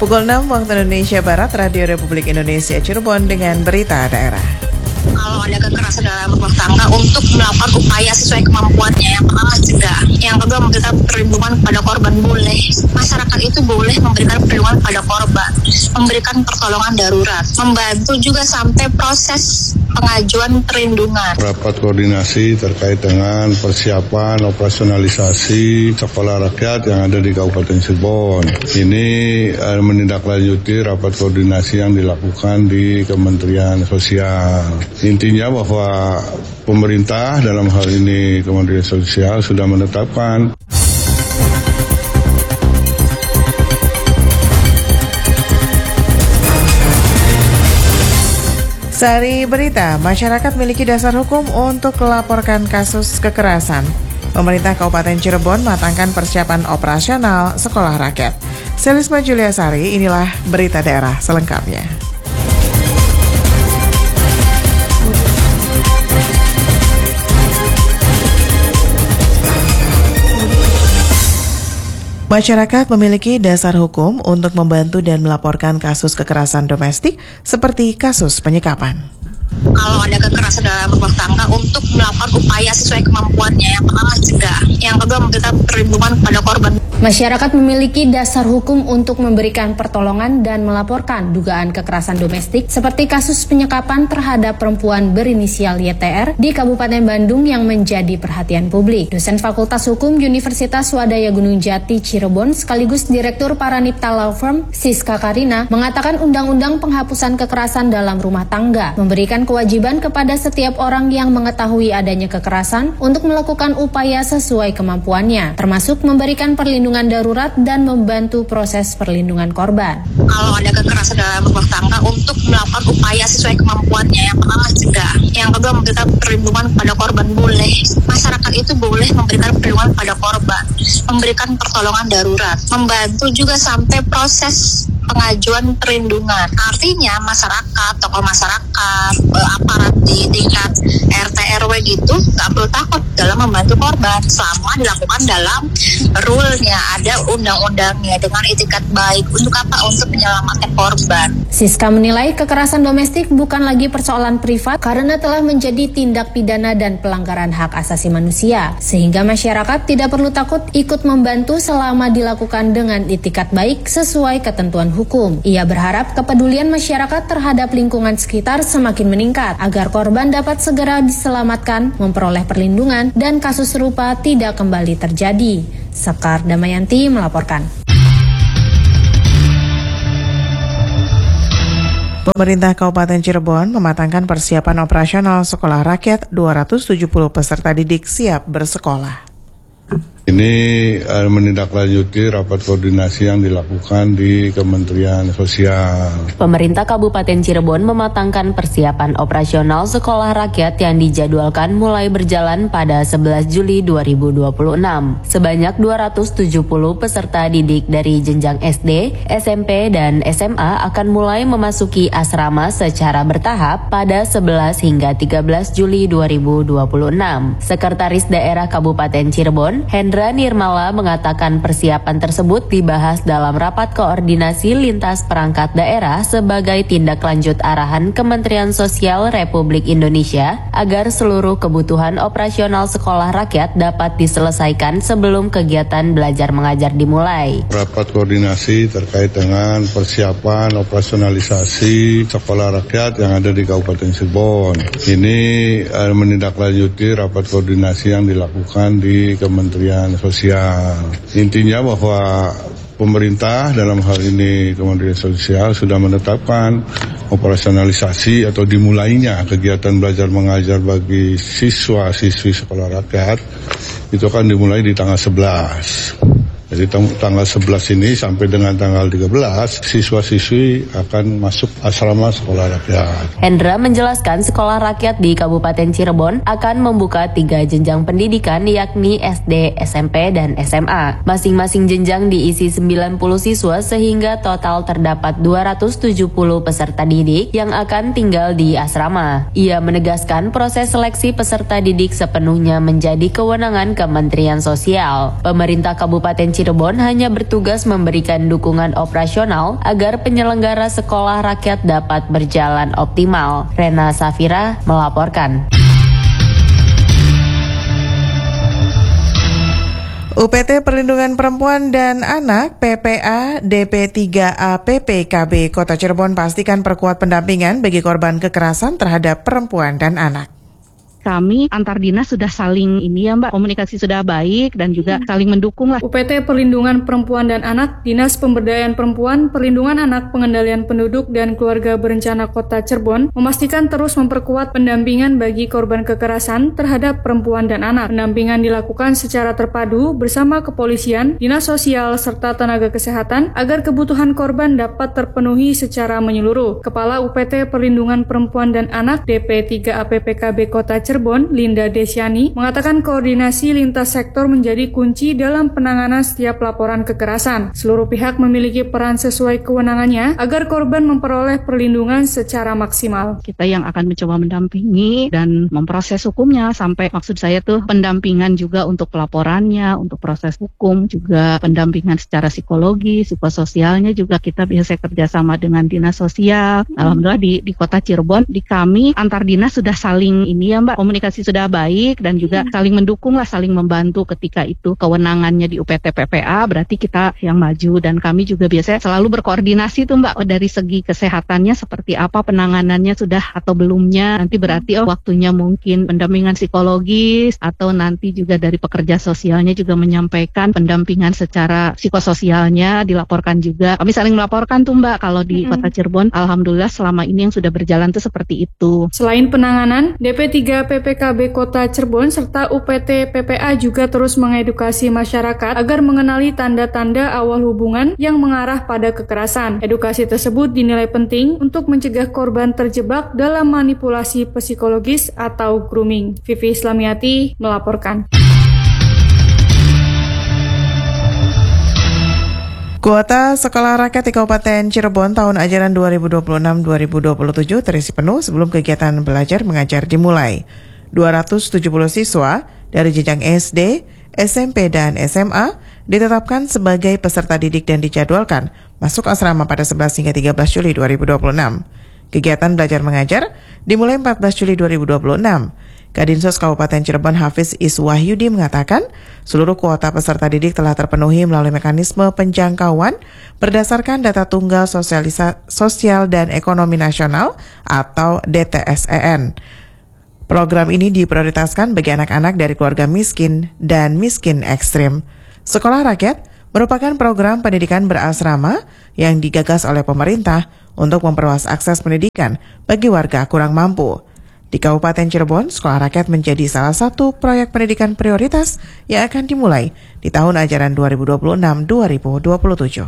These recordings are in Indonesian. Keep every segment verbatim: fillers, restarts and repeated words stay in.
Pukul enam waktu Indonesia Barat, Radio Republik Indonesia Cirebon dengan berita daerah. Kalau ada kekerasan dalam rumah tangga, untuk melakukan upaya sesuai kemampuannya. Yang pertama cegah, yang kedua memberikan perlindungan kepada korban. Boleh masyarakat itu boleh memberikan perlindungan kepada korban, memberikan pertolongan darurat, membantu juga sampai proses pengajuan perlindungan. Rapat koordinasi terkait dengan persiapan operasionalisasi sekolah rakyat yang ada di Kabupaten Cirebon. Ini eh, menindaklanjuti rapat koordinasi yang dilakukan di Kementerian Sosial. Intinya bahwa pemerintah dalam hal ini Kementerian Sosial sudah menetapkan Sari berita, masyarakat memiliki dasar hukum untuk melaporkan kasus kekerasan. Pemerintah Kabupaten Cirebon matangkan persiapan operasional sekolah rakyat. Selisma Julia Sari, inilah berita daerah selengkapnya. Masyarakat memiliki dasar hukum untuk membantu dan melaporkan kasus kekerasan domestik seperti kasus penyekapan. Kalau ada kekerasan dalam rumah tangga, untuk melakukan upaya sesuai kemampuannya. Yang pertama cegah, yang kedua memberikan perlindungan kepada korban. Masyarakat memiliki dasar hukum untuk memberikan pertolongan dan melaporkan dugaan kekerasan domestik seperti kasus penyekapan terhadap perempuan berinisial Y T R di Kabupaten Bandung yang menjadi perhatian publik. Dosen Fakultas Hukum Universitas Wadaya Gunung Jati Cirebon sekaligus Direktur Paranipta Law Firm Siska Karina mengatakan Undang-Undang Penghapusan Kekerasan dalam Rumah Tangga memberikan kewajiban kepada setiap orang yang mengetahui adanya kekerasan untuk melakukan upaya sesuai kemampuannya, termasuk memberikan perlindungan darurat dan membantu proses perlindungan korban. Kalau ada kekerasan dalam rumah tangga, untuk melakukan upaya sesuai kemampuannya. Yang pertama cegah, yang kedua memberikan perlindungan kepada korban. Boleh masyarakat itu boleh memberikan perlindungan kepada korban, memberikan pertolongan darurat, membantu juga sampai proses pengajuan perlindungan. Artinya masyarakat, tokoh masyarakat, aparat di tingkat R T R W gitu nggak perlu takut dalam membantu korban selama dilakukan dalam rule-nya, ada undang-undangnya dengan etikat baik. Untuk apa? Untuk menyelamatkan korban. Siska menilai kekerasan domestik bukan lagi persoalan privat karena telah menjadi tindak pidana dan pelanggaran hak asasi manusia, sehingga masyarakat tidak perlu takut ikut membantu selama dilakukan dengan etikat baik sesuai ketentuan hukum. Ia berharap kepedulian masyarakat terhadap lingkungan sekitar semakin meningkat agar korban dapat segera diselamatkan, memperoleh perlindungan, dan kasus serupa tidak kembali terjadi. Sekar Damayanti melaporkan. Pemerintah Kabupaten Cirebon mematangkan persiapan operasional sekolah rakyat, dua ratus tujuh puluh peserta didik siap bersekolah. Ini uh, menindaklanjuti rapat koordinasi yang dilakukan di Kementerian Sosial. Pemerintah Kabupaten Cirebon mematangkan persiapan operasional sekolah rakyat yang dijadwalkan mulai berjalan pada sebelas Juli dua ribu dua puluh enam. Sebanyak dua ratus tujuh puluh peserta didik dari jenjang S D, S M P, dan S M A akan mulai memasuki asrama secara bertahap pada sebelas hingga tiga belas Juli dua ribu dua puluh enam. Sekretaris Daerah Kabupaten Cirebon, Hendra Nirmala mengatakan persiapan tersebut dibahas dalam rapat koordinasi lintas perangkat daerah sebagai tindak lanjut arahan Kementerian Sosial Republik Indonesia agar seluruh kebutuhan operasional sekolah rakyat dapat diselesaikan sebelum kegiatan belajar mengajar dimulai. Rapat koordinasi terkait dengan persiapan operasionalisasi sekolah rakyat yang ada di Kabupaten Cirebon. Ini eh, menindaklanjuti rapat koordinasi yang dilakukan di Kementerian Sosial. Intinya bahwa pemerintah dalam hal ini Kementerian Sosial sudah menetapkan operasionalisasi atau dimulainya kegiatan belajar mengajar bagi siswa-siswi sekolah rakyat itu akan dimulai di tanggal sebelas. Jadi tanggal sebelas ini sampai dengan tanggal tiga belas, siswa-siswi akan masuk asrama sekolah rakyat. Hendra menjelaskan sekolah rakyat di Kabupaten Cirebon akan membuka tiga jenjang pendidikan yakni S D, S M P, dan S M A. Masing-masing jenjang diisi sembilan puluh siswa sehingga total terdapat dua ratus tujuh puluh peserta didik yang akan tinggal di asrama. Ia menegaskan proses seleksi peserta didik sepenuhnya menjadi kewenangan Kementerian Sosial. Pemerintah Kabupaten Cirebon Cirebon hanya bertugas memberikan dukungan operasional agar penyelenggara sekolah rakyat dapat berjalan optimal. Rena Safira melaporkan. U P T Perlindungan Perempuan dan Anak P P A D P tiga A P P K B Kota Cirebon pastikan perkuat pendampingan bagi korban kekerasan terhadap perempuan dan anak. Kami antar dinas sudah saling ini ya Mbak, komunikasi sudah baik dan juga saling mendukung lah. U P T Perlindungan Perempuan dan Anak, Dinas Pemberdayaan Perempuan, Perlindungan Anak, Pengendalian Penduduk dan Keluarga Berencana Kota Cirebon memastikan terus memperkuat pendampingan bagi korban kekerasan terhadap perempuan dan anak. Pendampingan dilakukan secara terpadu bersama kepolisian, dinas sosial serta tenaga kesehatan agar kebutuhan korban dapat terpenuhi secara menyeluruh. Kepala U P T Perlindungan Perempuan dan Anak D P tiga A P P K B Kota Cirebon Cirebon, Linda Desyani, mengatakan koordinasi lintas sektor menjadi kunci dalam penanganan setiap laporan kekerasan. Seluruh pihak memiliki peran sesuai kewenangannya agar korban memperoleh perlindungan secara maksimal. Kita yang akan mencoba mendampingi dan memproses hukumnya sampai maksud saya tuh pendampingan juga untuk pelaporannya, untuk proses hukum, juga pendampingan secara psikologi, psikososialnya juga kita biasa kerjasama dengan dinas sosial. Alhamdulillah di, di Kota Cirebon, di kami antar dinas sudah saling ini ya Mbak, komunikasi sudah baik dan juga saling mendukung lah, saling membantu ketika itu kewenangannya di U P T P P A, berarti kita yang maju dan kami juga biasanya selalu berkoordinasi tuh Mbak, dari segi kesehatannya seperti apa penanganannya sudah atau belumnya, nanti berarti oh waktunya mungkin pendampingan psikologis atau nanti juga dari pekerja sosialnya juga menyampaikan pendampingan secara psikososialnya dilaporkan juga. Kami saling melaporkan tuh Mbak kalau di mm-hmm. Kota Cirebon, alhamdulillah selama ini yang sudah berjalan tuh seperti itu. Selain penanganan, D P tiga P P K B Kota Cirebon serta U P T P P A juga terus mengedukasi masyarakat agar mengenali tanda-tanda awal hubungan yang mengarah pada kekerasan. Edukasi tersebut dinilai penting untuk mencegah korban terjebak dalam manipulasi psikologis atau grooming. Vivi Islamiati melaporkan. Kuota Sekolah Rakyat di Kabupaten Cirebon tahun ajaran dua ribu dua puluh enam dua ribu dua puluh tujuh terisi penuh sebelum kegiatan belajar mengajar dimulai. dua ratus tujuh puluh siswa dari jenjang S D, S M P, dan S M A ditetapkan sebagai peserta didik dan dijadwalkan masuk asrama pada sebelas hingga tiga belas Juli dua ribu dua puluh enam. Kegiatan belajar mengajar dimulai empat belas Juli dua ribu dua puluh enam. Kadinsos Kabupaten Cirebon Hafiz Iswahyudi mengatakan seluruh kuota peserta didik telah terpenuhi melalui mekanisme penjangkauan berdasarkan data tunggal sosialisa- sosial dan ekonomi nasional atau D T S E N. Program ini diprioritaskan bagi anak-anak dari keluarga miskin dan miskin ekstrim. Sekolah Rakyat merupakan program pendidikan berasrama yang digagas oleh pemerintah untuk memperluas akses pendidikan bagi warga kurang mampu. Di Kabupaten Cirebon, Sekolah Rakyat menjadi salah satu proyek pendidikan prioritas yang akan dimulai di tahun ajaran dua ribu dua puluh enam dua ribu dua puluh tujuh.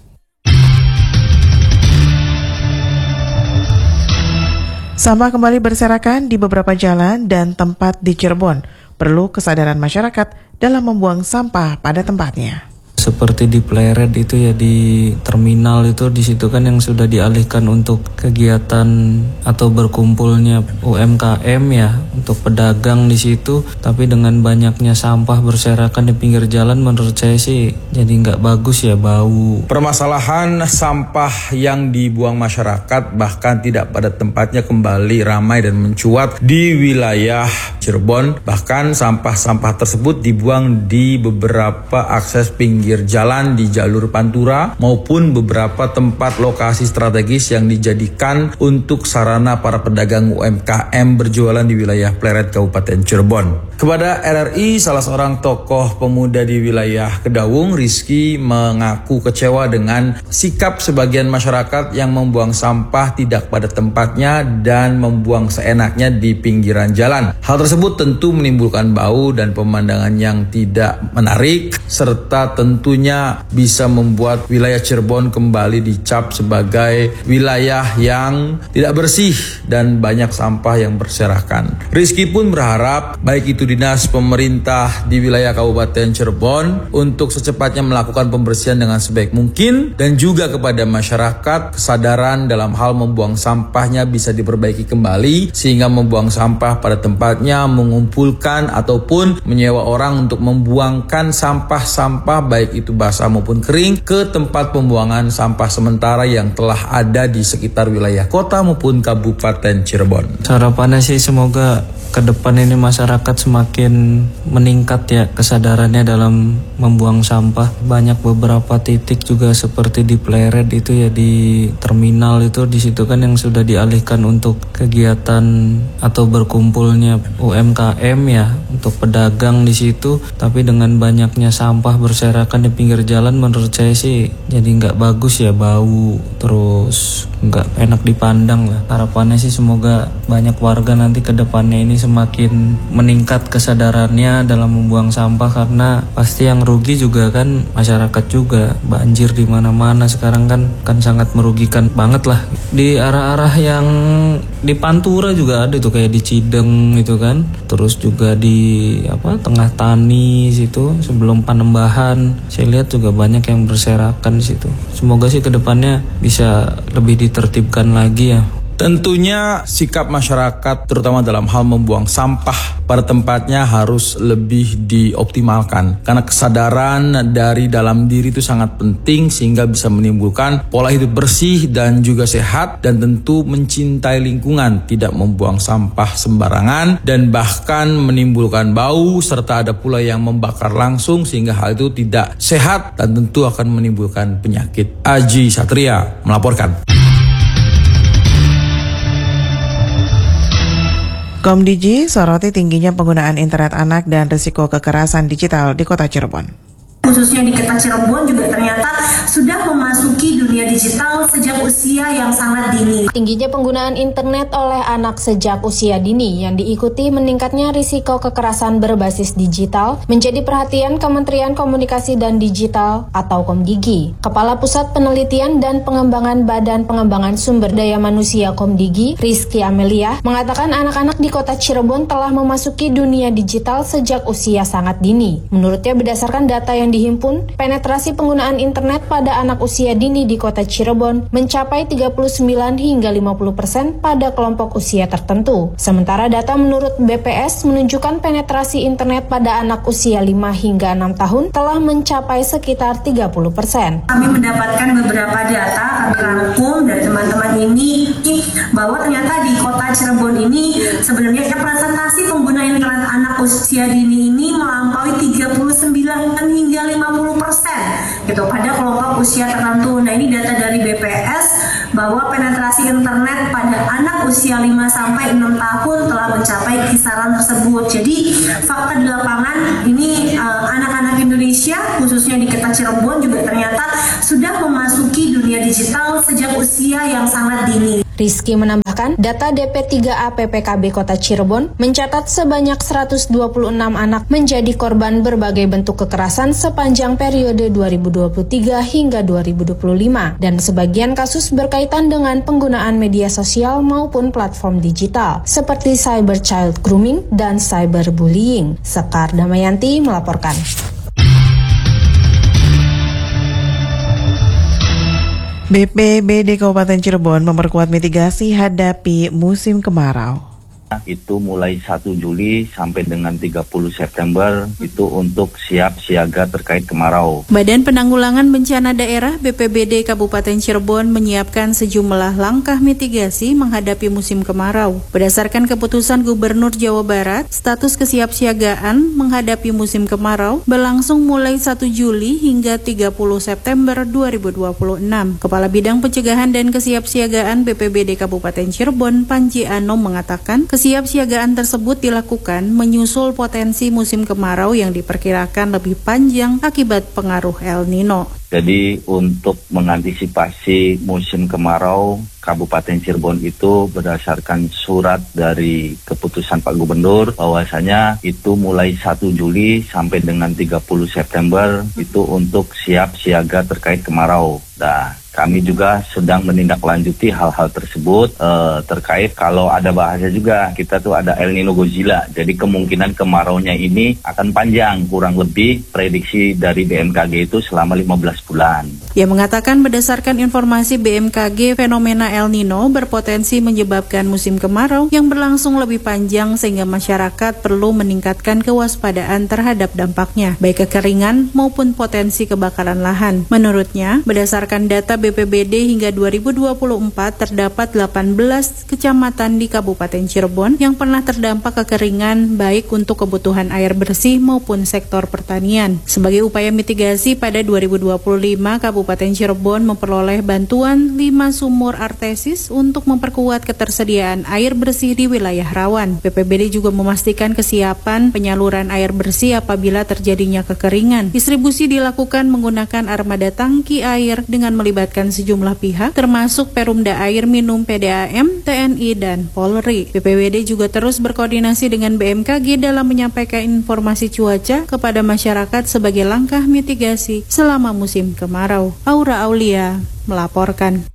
Sampah kembali berserakan di beberapa jalan dan tempat di Cirebon. Perlu kesadaran masyarakat dalam membuang sampah pada tempatnya. Seperti di Pleret itu ya, di terminal itu, di situ kan yang sudah dialihkan untuk kegiatan atau berkumpulnya U M K M ya, untuk pedagang di situ. Tapi dengan banyaknya sampah berserakan di pinggir jalan, menurut saya sih jadi nggak bagus ya, bau. Permasalahan sampah yang dibuang masyarakat bahkan tidak pada tempatnya kembali ramai dan mencuat di wilayah Cirebon. Bahkan sampah-sampah tersebut dibuang di beberapa akses pinggir jalan di jalur Pantura maupun beberapa tempat lokasi strategis yang dijadikan untuk sarana para pedagang U M K M berjualan di wilayah Pleret Kabupaten Cirebon. Kepada R R I, salah seorang tokoh pemuda di wilayah Kedawung, Rizky, mengaku kecewa dengan sikap sebagian masyarakat yang membuang sampah tidak pada tempatnya dan membuang seenaknya di pinggiran jalan. Hal tersebut tentu menimbulkan bau dan pemandangan yang tidak menarik, serta tentunya bisa membuat wilayah Cirebon kembali dicap sebagai wilayah yang tidak bersih dan banyak sampah yang berserakan. Rizky pun berharap baik itu dinas pemerintah di wilayah Kabupaten Cirebon untuk secepatnya melakukan pembersihan dengan sebaik mungkin, dan juga kepada masyarakat kesadaran dalam hal membuang sampahnya bisa diperbaiki kembali, sehingga membuang sampah pada tempatnya, mengumpulkan ataupun menyewa orang untuk membuangkan sampah-sampah baik baik itu basah maupun kering, ke tempat pembuangan sampah sementara yang telah ada di sekitar wilayah kota maupun Kabupaten Cirebon. Harapannya sih semoga ke depan ini masyarakat semakin meningkat ya kesadarannya dalam membuang sampah. Banyak beberapa titik juga seperti di Pleret itu ya, di terminal itu, di situ kan yang sudah dialihkan untuk kegiatan atau berkumpulnya U M K M ya, untuk pedagang di situ. Tapi dengan banyaknya sampah berserakan di pinggir jalan, menurut saya sih jadi nggak bagus ya, bau terus nggak enak dipandang lah. Harapannya sih semoga banyak warga nanti ke depannya ini semakin meningkat kesadarannya dalam membuang sampah, karena pasti yang rugi juga kan masyarakat juga. Banjir di mana-mana sekarang kan kan sangat merugikan banget lah. Di arah-arah yang di Pantura juga ada tuh, kayak di Cideng itu kan. Terus juga di apa Tengah Tani situ sebelum Panembahan. Saya lihat juga banyak yang berserakan di situ. Semoga sih ke depannya bisa lebih ditertibkan lagi ya. Tentunya sikap masyarakat terutama dalam hal membuang sampah pada tempatnya harus lebih dioptimalkan, karena kesadaran dari dalam diri itu sangat penting sehingga bisa menimbulkan pola hidup bersih dan juga sehat, dan tentu mencintai lingkungan, tidak membuang sampah sembarangan dan bahkan menimbulkan bau, serta ada pula yang membakar langsung sehingga hal itu tidak sehat dan tentu akan menimbulkan penyakit. Aji Satria melaporkan. Komdigi soroti tingginya penggunaan internet anak dan risiko kekerasan digital di Kota Cirebon. Khususnya di Kota Cirebon juga ternyata sudah memasuki dunia digital sejak usia yang sangat dini. Tingginya penggunaan internet oleh anak sejak usia dini yang diikuti meningkatnya risiko kekerasan berbasis digital menjadi perhatian Kementerian Komunikasi dan Digital atau Komdigi. Kepala Pusat Penelitian dan Pengembangan Badan Pengembangan Sumber Daya Manusia Komdigi, Rizky Amelia, mengatakan anak-anak di Kota Cirebon telah memasuki dunia digital sejak usia sangat dini. Menurutnya, berdasarkan data yang dihimpun, penetrasi penggunaan internet pada anak usia dini di Kota Cirebon mencapai tiga puluh sembilan hingga lima puluh persen pada kelompok usia tertentu. Sementara data menurut B P S menunjukkan penetrasi internet pada anak usia lima hingga enam tahun telah mencapai sekitar tiga puluh persen. Kami mendapatkan beberapa data, kami rangkum dari teman-teman ini, bahwa ternyata di Kota Cirebon ini sebenarnya presentasi pengguna internet anak usia dini ini melampaui tiga puluh sembilan hingga lima puluh persen gitu pada kelompok usia tertentu. Nah, ini data dari B P S bahwa penetrasi internet pada anak usia lima sampai enam tahun telah mencapai kisaran tersebut. Jadi fakta di lapangan ini uh, anak-anak Indonesia khususnya di Kota Cirebon juga ternyata sudah memasuki dunia digital sejak usia yang sangat dini. Rizky menambahkan, data D P tiga A P P K B Kota Cirebon mencatat sebanyak seratus dua puluh enam anak menjadi korban berbagai bentuk kekerasan sepanjang periode dua ribu dua puluh tiga hingga dua ribu dua puluh lima, dan sebagian kasus berkaitan dengan penggunaan media sosial maupun platform digital seperti cyber child grooming dan cyberbullying. Sekar Damayanti melaporkan. B P B D Kabupaten Cirebon memperkuat mitigasi hadapi musim kemarau. Itu mulai satu Juli sampai dengan tiga puluh September itu untuk siap siaga terkait kemarau. Badan Penanggulangan Bencana Daerah B P B D Kabupaten Cirebon menyiapkan sejumlah langkah mitigasi menghadapi musim kemarau. Berdasarkan keputusan Gubernur Jawa Barat, status kesiapsiagaan menghadapi musim kemarau berlangsung mulai satu Juli hingga tiga puluh September dua ribu dua puluh enam. Kepala Bidang Pencegahan dan Kesiapsiagaan B P B D Kabupaten Cirebon, Panji Anom, mengatakan kesiapsiagaan tersebut dilakukan menyusul potensi musim kemarau yang diperkirakan lebih panjang akibat pengaruh El Nino. Jadi untuk mengantisipasi musim kemarau, Kabupaten Cirebon itu berdasarkan surat dari keputusan Pak Gubernur bahwasanya itu mulai satu Juli sampai dengan tiga puluh September itu untuk siap siaga terkait kemarau. Nah, kami juga sedang menindaklanjuti hal-hal tersebut uh, terkait kalau ada bahasa juga kita tuh ada El Nino Godzilla. Jadi kemungkinan kemaraunya ini akan panjang, kurang lebih prediksi dari B M K G itu selama lima belas bulan. Ia mengatakan berdasarkan informasi B M K G, fenomena El Nino berpotensi menyebabkan musim kemarau yang berlangsung lebih panjang sehingga masyarakat perlu meningkatkan kewaspadaan terhadap dampaknya, baik kekeringan maupun potensi kebakaran lahan. Menurutnya, berdasarkan data B P B D hingga dua ribu dua puluh empat terdapat delapan belas kecamatan di Kabupaten Cirebon yang pernah terdampak kekeringan baik untuk kebutuhan air bersih maupun sektor pertanian. Sebagai upaya mitigasi pada dua ribu dua puluh lima, Kabupaten Cirebon memperoleh bantuan lima sumur artesis untuk memperkuat ketersediaan air bersih di wilayah rawan. B P B D juga memastikan kesiapan penyaluran air bersih apabila terjadinya kekeringan. Distribusi dilakukan menggunakan armada tangki air dengan melibatkan sejumlah pihak termasuk Perumda Air Minum P D A M, T N I, dan Polri. B P B D juga terus berkoordinasi dengan B M K G dalam menyampaikan informasi cuaca kepada masyarakat sebagai langkah mitigasi selama musim kemarau. Aura Aulia melaporkan.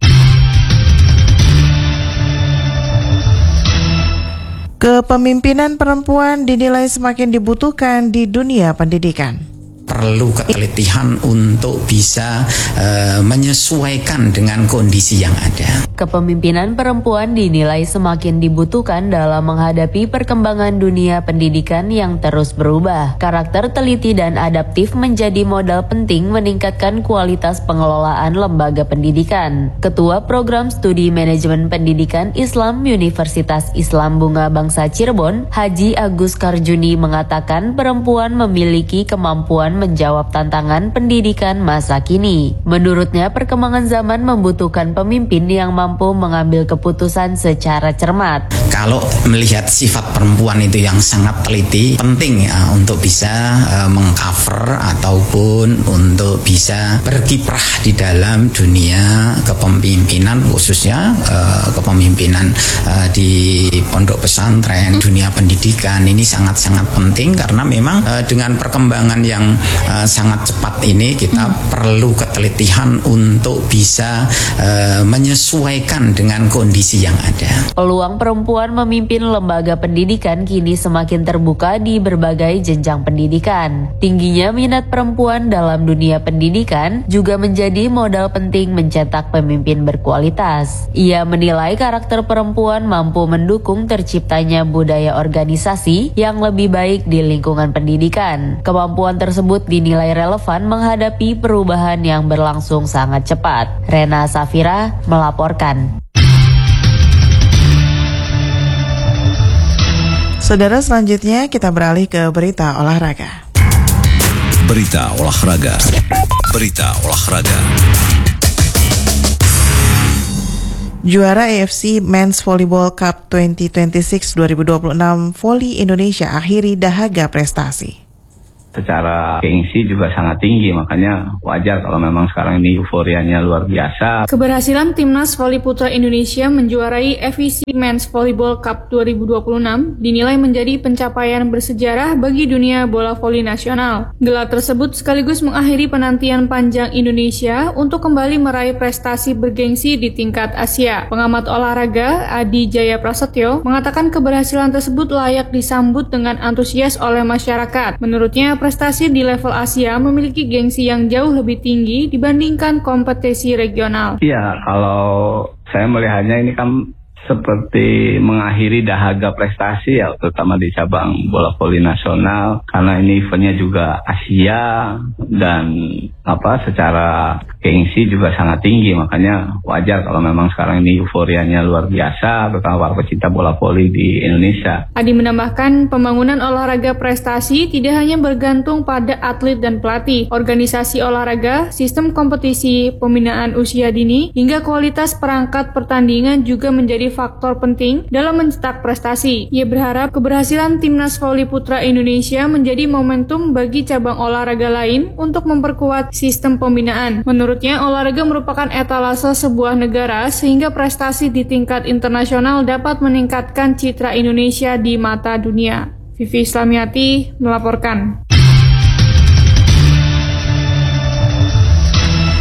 Kepemimpinan perempuan dinilai semakin dibutuhkan di dunia pendidikan. Perlu ketelitian untuk bisa uh, menyesuaikan dengan kondisi yang ada. Kepemimpinan perempuan dinilai semakin dibutuhkan dalam menghadapi perkembangan dunia pendidikan yang terus berubah. Karakter teliti dan adaptif menjadi modal penting meningkatkan kualitas pengelolaan lembaga pendidikan. Ketua Program Studi Manajemen Pendidikan Islam Universitas Islam Bunga Bangsa Cirebon, Haji Agus Karjuni mengatakan perempuan memiliki kemampuan menjawab tantangan pendidikan masa kini. Menurutnya, perkembangan zaman membutuhkan pemimpin yang mampu mengambil keputusan secara cermat. Kalau melihat sifat perempuan itu yang sangat teliti, penting ya untuk bisa uh, mengcover ataupun untuk bisa berkiprah di dalam dunia kepemimpinan, khususnya uh, kepemimpinan uh, di pondok pesantren, dunia pendidikan. Ini sangat-sangat penting karena memang uh, dengan perkembangan yang Uh, sangat cepat ini kita hmm. perlu ketelitian untuk bisa uh, menyesuaikan dengan kondisi yang ada. Peluang perempuan memimpin lembaga pendidikan kini semakin terbuka di berbagai jenjang pendidikan. Tingginya minat perempuan dalam dunia pendidikan juga menjadi modal penting mencetak pemimpin berkualitas. Ia menilai karakter perempuan mampu mendukung terciptanya budaya organisasi yang lebih baik di lingkungan pendidikan. Kemampuan tersebut dinilai relevan menghadapi perubahan yang berlangsung sangat cepat. Rena Safira melaporkan. Saudara, selanjutnya kita beralih ke berita olahraga. Berita olahraga. Berita olahraga. Juara A F C Men's Volleyball Cup dua ribu dua puluh enam dua ribu dua puluh enam Volley Indonesia akhiri dahaga prestasi. Secara gengsi juga sangat tinggi, makanya wajar kalau memang sekarang ini euforianya luar biasa. Keberhasilan Timnas Voli Putra Indonesia menjuarai F I C Men's Volleyball Cup dua ribu dua puluh enam dinilai menjadi pencapaian bersejarah bagi dunia bola voli nasional. Gelar tersebut sekaligus mengakhiri penantian panjang Indonesia untuk kembali meraih prestasi bergengsi di tingkat Asia. Pengamat olahraga Adi Jaya Prasetyo mengatakan keberhasilan tersebut layak disambut dengan antusias oleh masyarakat. Menurutnya, prestasi di level Asia memiliki gengsi yang jauh lebih tinggi dibandingkan kompetisi regional. Iya, kalau saya melihatnya ini kan seperti mengakhiri dahaga prestasi ya, terutama di cabang bola voli nasional, karena ini eventnya juga Asia dan apa secara gengsi juga sangat tinggi, makanya wajar kalau memang sekarang ini euforianya luar biasa, terutama para pecinta bola voli di Indonesia. Adi menambahkan pembangunan olahraga prestasi tidak hanya bergantung pada atlet dan pelatih, organisasi olahraga, sistem kompetisi, pembinaan usia dini, hingga kualitas perangkat pertandingan juga menjadi faktor penting dalam mencetak prestasi. Ia berharap keberhasilan Timnas Voli Putra Indonesia menjadi momentum bagi cabang olahraga lain untuk memperkuat sistem pembinaan. Menurutnya, olahraga merupakan etalase sebuah negara sehingga prestasi di tingkat internasional dapat meningkatkan citra Indonesia di mata dunia. Vivi Islamiati melaporkan.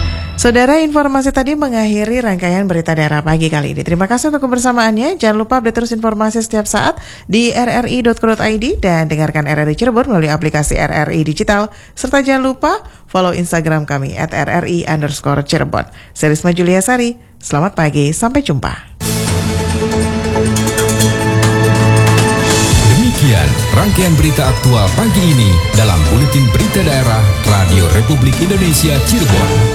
Saudara, informasi tadi mengakhiri rangkaian berita daerah pagi kali ini. Terima kasih untuk kebersamaannya. Jangan lupa update terus informasi setiap saat di r r i dot co dot i d dan dengarkan R R I Cirebon melalui aplikasi R R I Digital. Serta jangan lupa follow Instagram kami at R R I underscore Cirebon. Saya Risma Juliasari, selamat pagi, sampai jumpa. Demikian rangkaian berita aktual pagi ini dalam Buletin Berita Daerah Radio Republik Indonesia Cirebon.